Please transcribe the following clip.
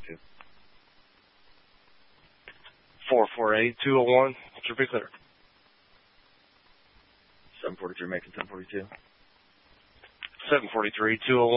742. 448-201. Should be clear. 743 making 742. 743-201.